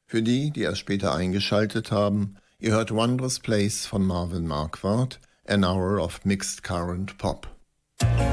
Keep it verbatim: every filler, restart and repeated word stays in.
Für die, die erst später eingeschaltet haben, ihr hört Wondrous Place von Marvin Marquardt, An Hour of Mixed Current Pop.